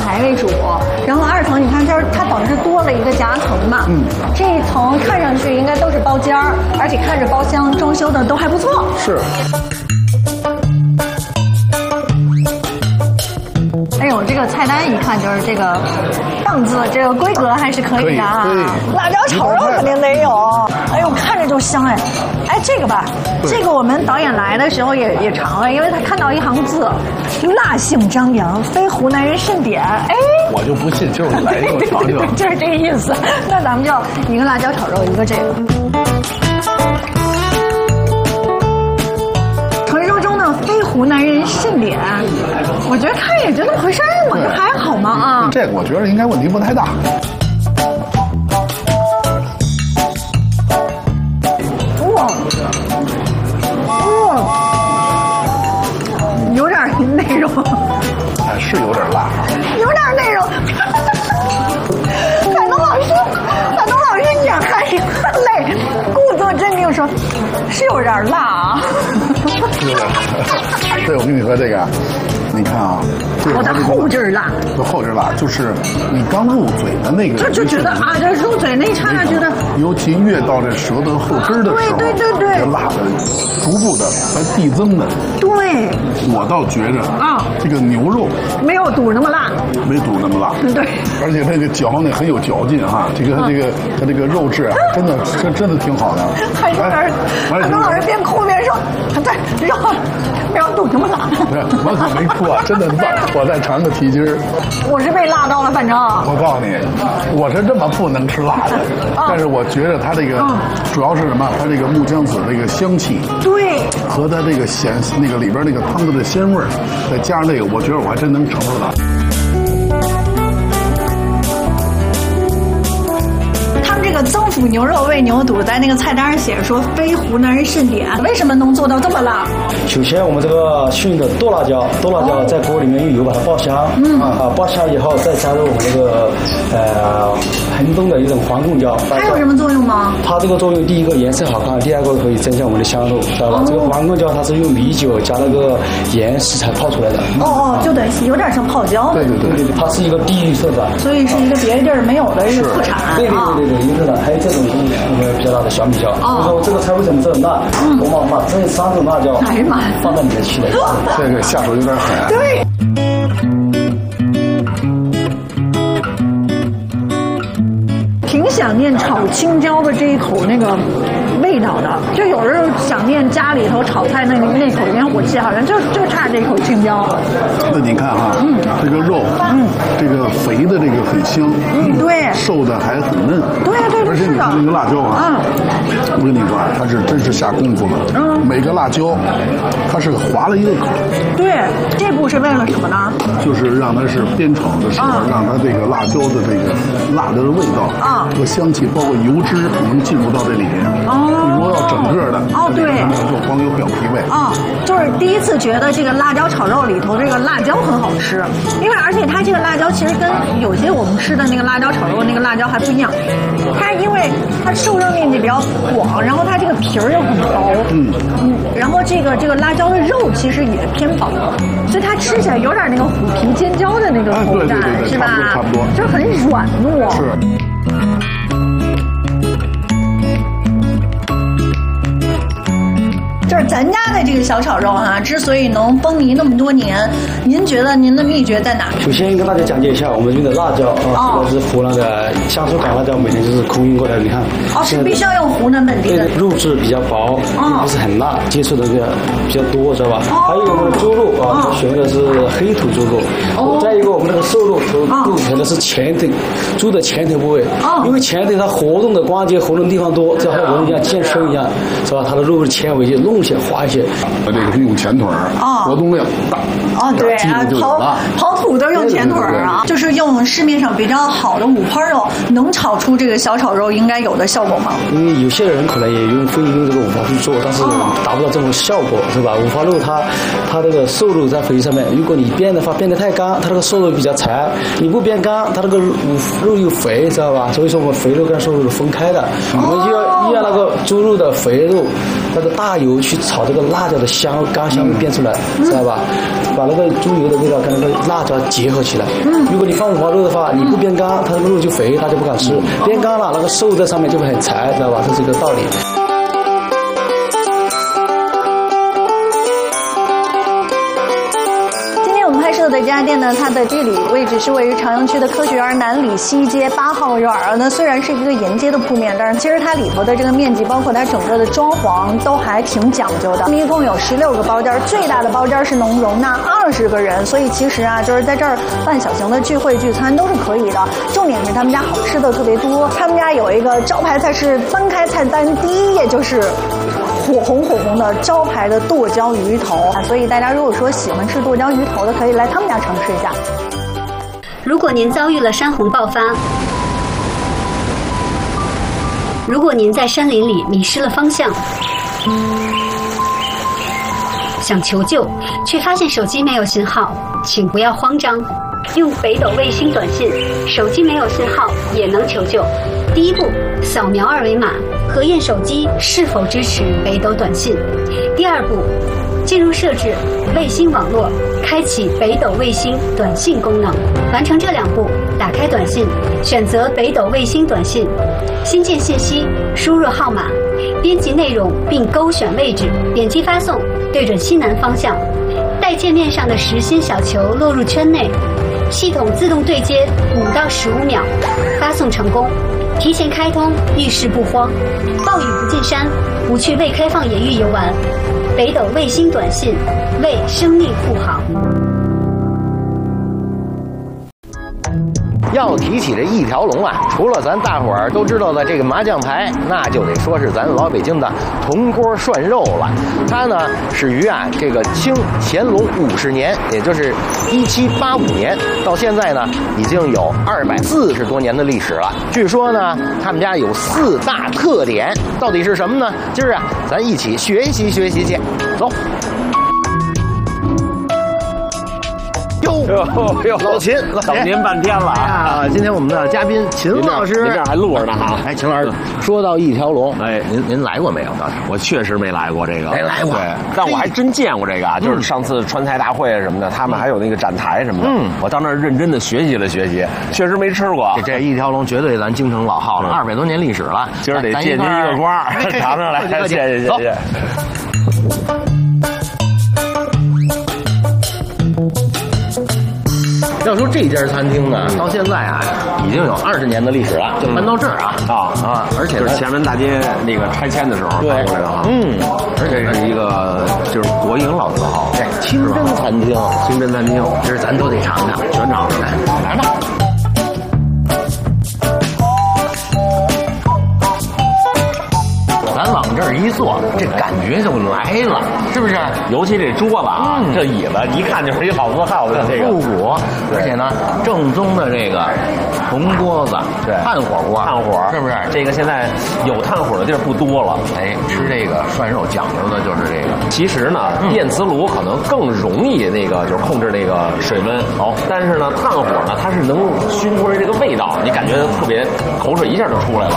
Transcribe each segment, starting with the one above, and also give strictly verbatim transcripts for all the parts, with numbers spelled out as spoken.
排为主，然后二层你看这儿它等于是多了一个夹层嘛，嗯，这一层看上去应该都是包间儿，而且看着包厢装修的都还不错。 是。 哎呦，这个菜单一看就是这个档次，这个规格还是可以的啊。辣椒炒肉肯定得有，哎呦，看着就香哎。哎，这个吧，这个我们导演来的时候也也尝了，因为他看到一行字，辣性张扬，非湖南人甚点。哎， 我就不信，就是来一个尝尝， 就是这个意思。那咱们就一个辣椒炒肉，一个这个。传说中的非湖南人甚点，我觉得看也就那么回事儿嘛，就还好嘛啊。 这个我觉得应该问题不太大。 哇，哇，有点内容。 哎，是有点辣。 有点内容。海东老师，海东老师眼含热泪，故作镇定说：“是有点辣啊。” 是有点辣。对，我跟你说这个，你看啊， 我的后劲儿辣， 不后劲儿辣，就是你刚入嘴的那个， 就就觉得啊，这入嘴那一刹那觉得， 尤其越到这舌头后根的时候， 对对对对， 这辣的逐步的还递增的。 对， 我倒觉着啊，这个牛肉没有肚那么辣， 没肚那么辣， 对， 而且这个嚼呢很有嚼劲哈，这个这个它这个肉质啊，真的真真的挺好的。 海东老师，海东老师边哭边说：“对，肉没有肚那么辣。” 我可没哭啊，真的辣！我再尝个蹄筋儿。 我是被辣到了，反正。 我告诉你，我是这么不能吃辣的，但是我觉得它这个主要是什么？它这个木姜子这个香气， 对， 和它这个咸那个里边那个汤子的鲜味儿，再加上这个，我觉得我还真能承受到。 这个增府牛肉味牛肚在那个菜单上写着说非湖南人甚点，为什么能做到这么辣？ 首先我们这个熏的剁辣椒，剁辣椒在锅里面用油把它爆香，嗯啊爆香以后再加入我们这个呃恒东的一种黄贡椒。 它有什么作用吗？ 它这个作用，第一个颜色好看，第二个可以增加我们的香度，知道吧？哦、这个黄贡椒它是用米酒加那个盐食材泡出来的。 哦哦，就等于有点像泡椒。 对对对对对，它是一个地域特产， 所以是一个别的地儿没有的一个特产。 对对对对对。还有这种那个比较大的小米椒，所以说这个菜为什么这么辣？我把把这三种辣椒放在里面去的， 这个下手有点狠。 对。挺想念炒青椒的这一口那个味道的，就有时候想念家里头炒菜那个那口烟火气，好像就就差这口青椒。 那你看哈，嗯，这个肉，嗯，这个肥的这个很香， 嗯，对， 瘦的还很嫩， 对对对， 而且你看那个辣椒啊，嗯，我跟你说，它是真是下功夫了，嗯，每个辣椒它是划了一个口， 对，这步是为了什么呢？ 就是让它是煸炒的时候，嗯、让它这个辣椒的这个辣的味道啊。和香气，包括油脂能进入到这里面。哦，你如果要整个的， 哦对， 就光有表皮味。 啊、哦，就是第一次觉得这个辣椒炒肉里头这个辣椒很好吃，因为而且它这个辣椒其实跟有些我们吃的那个辣椒炒肉那个辣椒还不一样，它因为它受热面积比较广，然后它这个皮儿又很薄，嗯嗯，然后这个这个辣椒的肉其实也偏薄，所以它吃起来有点那个虎皮尖椒的那个口感， 啊、对对对对是吧？ 差不多， 就是很软糯。 是。 就是咱家的这个小炒肉哈、啊，之所以能风靡那么多年，您觉得您的秘诀在哪？ 首先跟大家讲解一下，我们用的辣椒啊，这个是湖南的香酥港辣椒，每年就是空运过来的。你看， 哦，是必须要用湖南本地的。 肉质比较薄，哦、不是很辣，接触的比较比较多，知道吧？哦、还有我们的猪肉啊，哦、选的是黑土猪肉。哦。再一个，我们那个瘦肉都构成的是前腿，猪的前腿部位。哦。因为前腿它活动的关节活动地方多，就像人一样健身一样，是吧？它的肉质纤维就弄些滑一些。 这个是用前腿儿，哦、活动量大。 哦，对啊，刨刨土都用前腿儿啊，就是用市面上比较好的五花肉，能炒出这个小炒肉应该有的效果吗？ 因为有些人可能也用非用这个五花去做，但是达不到这种效果，是吧？五花肉它它这个瘦肉在肥上面，如果你煸的话煸得太干，它这个瘦肉比较柴；你不煸干干，它那个肉又肥，知道吧？所以说我们肥肉跟瘦肉是分开的，我们就要要那个猪肉的肥肉，那个大油去炒这个辣椒的香干香味变出来，知道吧？把那个猪油的味道跟那个辣椒结合起来。如果你放五花肉的话，你不煸干，它那个肉就肥，大家不敢吃；煸干了，那个瘦在上面就会很柴，知道吧？这是一个道理。 拍摄的这家店呢，它的地理位置是位于朝阳区的科学园南里西街八号院儿。那虽然是一个沿街的铺面，但是其实它里头的这个面积，包括它整个的装潢，都还挺讲究的。一共有十六个包间，最大的包间是能容纳二十个人，所以其实啊，就是在这儿办小型的聚会聚餐都是可以的。重点是他们家好吃的特别多，他们家有一个招牌菜是翻开菜单第一页就是火红火红的招牌的剁椒鱼头啊，所以大家如果说喜欢吃剁椒鱼头的，可以来他们家尝试一下。 如果您遭遇了山洪爆发，如果您在山林里迷失了方向，想求救却发现手机没有信号，请不要慌张，用北斗卫星短信，手机没有信号也能求救。第一步，扫描二维码，核验手机是否支持北斗短信。第二步，进入设置卫星网络，开启北斗卫星短信功能。完成这两步，打开短信，选择北斗卫星短信，新建信息，输入号码，编辑内容并勾选位置，点击发送，对准西南方向，待界面上的实心小球落入圈内，系统自动对接五到十五秒，发送成功。提前开通，遇事不慌，暴雨不进山，不去未开放野域游玩。北斗卫星短信，为生命护航。 要提起这一条龙啊，除了咱大伙儿都知道的这个麻将牌，那就得说是咱老北京的铜锅涮肉了。它呢始于啊这个清乾隆五十年，也就是一七八五年，到现在呢已经有二百四十多年的历史了。据说呢，他们家有四大特点，到底是什么呢？今儿啊，咱一起学习学习去，走。哟哟，老秦， 等您半天了啊！今天我们的嘉宾秦老师， 您这还录着呢哈。 哎，秦老师，说到一条龙， 哎， 您您来过没有？ 我确实没来过这个， 没来过， 对，但我还真见过这个啊，就是上次川菜大会什么的，他们还有那个展台什么的，嗯，我到那儿认真的学习了学习，确实没吃过。 这一条龙绝对咱京城老号了，二百多年历史了， 今儿得借您一个光，尝尝来，谢谢谢谢。 要说这家餐厅呢，到现在啊，已经有二十年的历史了，就搬到这儿啊啊啊！而且就是前门大街那个拆迁的时候搬过来的哈。嗯，而且是一个就是国营老字号， 这清真餐厅， 清真餐厅， 这咱都得尝尝， 全尝尝来， 来吧。咱往这儿一坐，这感觉就来了，是不是？ 尤其这桌子啊，嗯、这椅子一看就是一老字号的这个复古，而且呢，正宗的这个铜锅子， 对， 炭火锅， 炭火是不是？ 这个现在有炭火的地儿不多了。 哎，吃这个涮肉讲究的就是这个。 其实呢，嗯、电磁炉可能更容易那个就是控制那个水温， 哦， 但是呢，炭火呢，它是能熏出来这个味道，你感觉特别口水一下就出来了。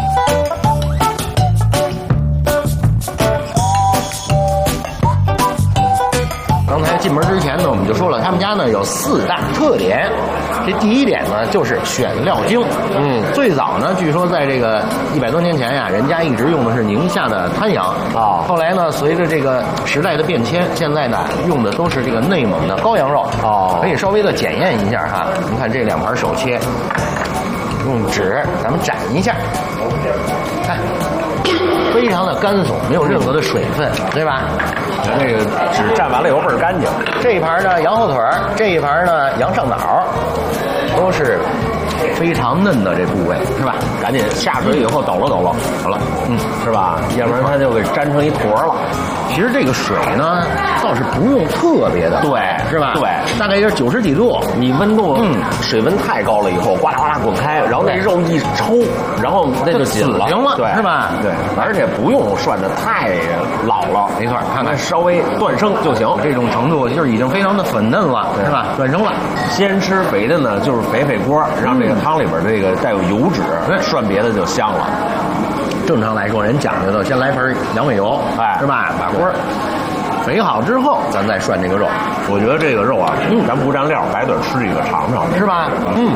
刚才进门之前呢，我们就说了，他们家呢有四大特点。这第一点呢，就是选料精。嗯，最早呢，据说在这个一百多年前呀，人家一直用的是宁夏的滩羊啊。后来呢，随着这个时代的变迁，现在呢用的都是这个内蒙的羔羊肉啊。可以稍微的检验一下哈。你看这两盘手切，用纸咱们蘸一下，看。非常的干松，没有任何的水分，对吧？ 这个纸蘸完了以后倍儿干净。 这一盘呢羊后腿，这一盘呢羊上脑，都是非常嫩的这部位，是吧？ 赶紧下水以后抖了抖了，好了，嗯，是吧？要不然它就给粘成一坨了。 其实这个水呢，倒是不用特别的， 对， 是吧？ 对， 大概就是九十几度， 你温度， 嗯， 水温太高了以后，呱啦呱啦滚开，然后那肉一抽，然后那就紧了， 行了， 对， 是吧？ 对，而且不用涮的太老了， 没错，看看稍微断生就行， 这种程度就是已经非常的粉嫩了，是吧？断生了。 先吃肥的呢，就是肥肥锅，让这个汤里边这个带有油脂，涮别的就香了。 正常来说，人讲究的先来盆羊尾油， 哎， 是吧？把锅肥好之后，咱再涮这个肉。 我觉得这个肉啊，嗯，咱不蘸料，白嘴吃一个尝尝， 是吧？嗯。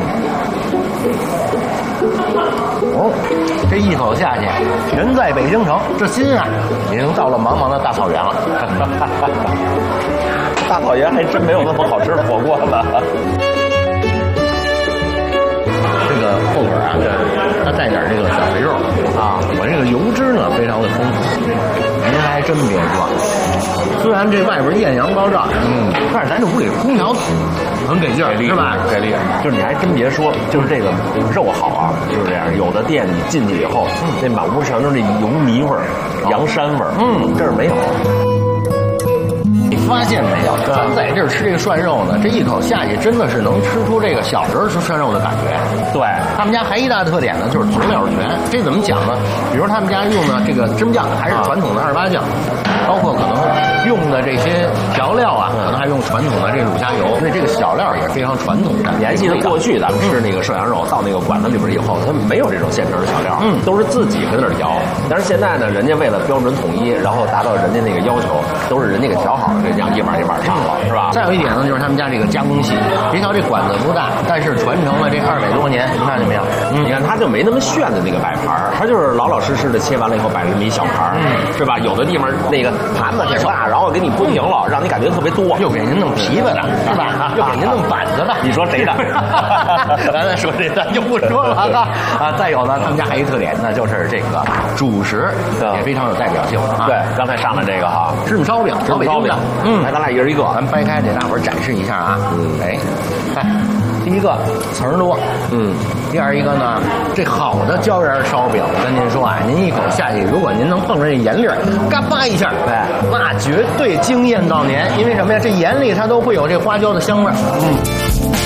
哦，这一口下去，人在北京城，这心啊，已经到了茫茫的大草原了。 大草原还真没有那么好吃的火锅呢。 这个后腿啊，它带点这个小肥肉啊，我这个油脂呢非常的丰富，您还真别说，虽然这外边艳阳高照，嗯，但是咱这屋里空调很给劲儿，是吧？ 给力，就是你还真别说，就是这个肉好啊，就是这样。有的店你进去以后，那满屋全都是油泥味儿、羊膻味儿，嗯，这儿没有。 你发现没有？咱在这儿吃这个涮肉呢，这一口下去真的是能吃出这个小时候吃涮肉的感觉。 对， 他们家还一大特点呢，就是佐料全。这怎么讲呢？比如他们家用的这个蒸酱还是传统的二八酱，包括可能用的这些调料啊，可能还用传统的这卤虾油。那这个小料也非常传统的。 你还记得过去咱们吃那个涮羊肉，到那个馆子里边以后，它没有这种现成的小料，嗯，都是自己跟那儿调。但是现在呢，人家为了标准统一，然后达到人家那个要求，都是人家给调好了，这样一碗一碗上了，是吧？ 再有一点呢，就是他们家这个加工细。别瞧这馆子不大，但是传承了这二百多年，你看见没有？ 嗯，你看它就没那么炫的那个摆盘，它就是老老实实的切完了以后摆这么一小盘，嗯，是吧？有的地方那个盘子挺大，然后给你铺平了，让你感觉特别多， 又给您弄皮子的，是吧？又给您弄板子的， 你说谁的？ 咱再说这咱就不说了啊！啊，再有呢，他们家还有一特点，那就是这个主食也非常有代表性啊。 对，刚才上了这个哈， 芝麻烧饼， 芝麻烧饼，嗯，来，咱俩一人一个， 咱掰开给大伙儿展示一下啊。嗯，哎，看，第一个层多，嗯，第二一个呢，这好的椒盐烧饼，我跟您说啊，您一口下去，如果您能碰上这盐粒儿，嘎巴一下，哎，那绝对惊艳到您。因为什么呀？这盐里它都会有这花椒的香味儿。嗯。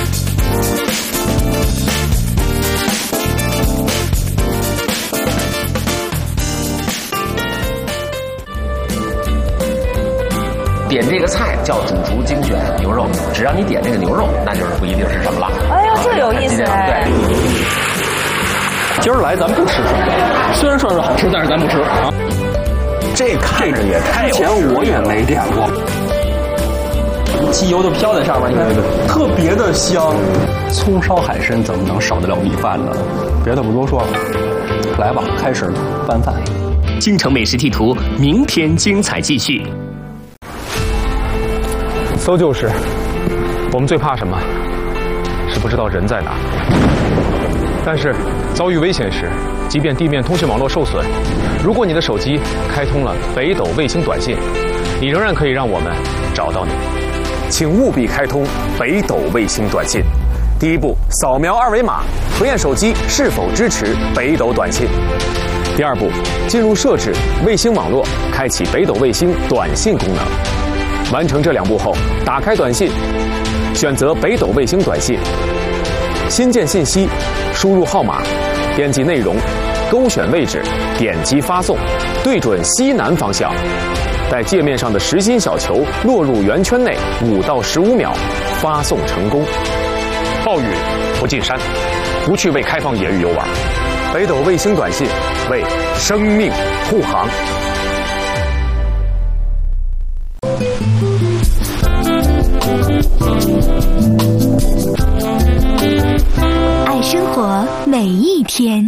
点这个菜叫主厨精选牛肉，只要你点这个牛肉，那就是不一定是什么了。 哎呦，这有意思哎！ 对， 今儿来咱不吃涮肉，虽然涮肉好吃，但是咱不吃啊。 这看着也太有， 之前我也没点过，机油就飘在上面，你看特别的香。葱烧海参怎么能少得了米饭呢？别的不多说了，来吧，开始拌饭。 京城美食地图，明天精彩继续。 搜救时，我们最怕什么？是不知道人在哪。但是遭遇危险时，即便地面通讯网络受损，如果你的手机开通了北斗卫星短信，你仍然可以让我们找到你。请务必开通北斗卫星短信。第一步，扫描二维码，核验手机是否支持北斗短信。第二步，进入设置卫星网络，开启北斗卫星短信功能。完成这两步后，打开短信，选择北斗卫星短信，新建信息，输入号码，编辑内容，勾选位置，点击发送，对准西南方向，在界面上的实心小球落入圆圈内五到十五秒，发送成功。暴雨不进山，不去为开放野域游玩。北斗卫星短信为生命护航。 爱生活每一天。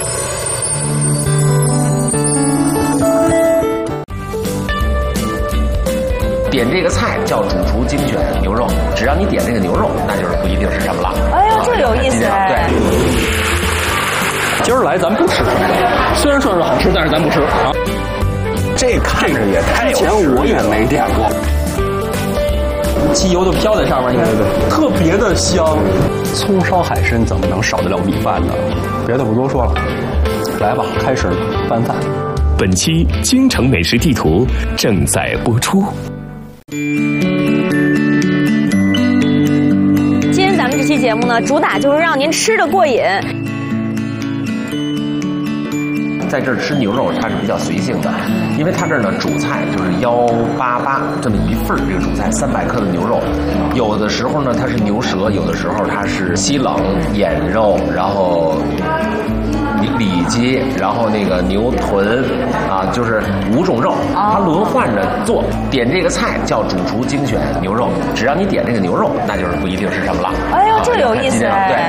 点这个菜叫主厨精选牛肉，只要你点这个牛肉，那就是不一定是什么了。 哎呦，这有意思哎！ 对， 今儿来咱不吃涮肉，虽然涮肉好吃，但是咱不吃啊。 这看着也太有， 之前我也没点过。 机油都飘在上面，你看，特别的香。葱烧海参怎么能少得了米饭呢？别的不多说了，来吧，开始拌饭。 本期《京城美食地图》正在播出。 今天咱们这期节目呢，主打就是让您吃得过瘾。 在这儿吃牛肉，它是比较随性的，因为它这儿呢主菜就是幺八八这么一份儿这个主菜，三百克的牛肉，有的时候呢它是牛舌，有的时候它是西冷、眼肉，然后里脊，然后那个牛臀啊，就是五种肉，它轮换着做。点这个菜叫主厨精选牛肉，只要你点这个牛肉，那就是不一定是什么了。 哎呦，这有意思哎！ 对。